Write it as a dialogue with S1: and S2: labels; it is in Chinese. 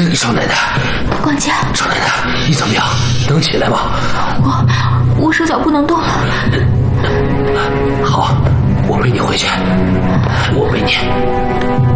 S1: 少奶奶，
S2: 管家，
S1: 少奶奶，你怎么样？能起来吗？
S2: 我手脚不能动了。
S1: 好，我背你回去，我背你。